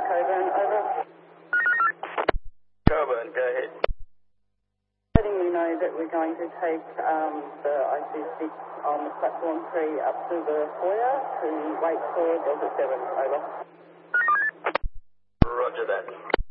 Coburn, over. Coburn, go ahead. Letting you know that we're going to take the IC6 on the platform 3 up to the foyer to wait for Delta 7, over. Roger that.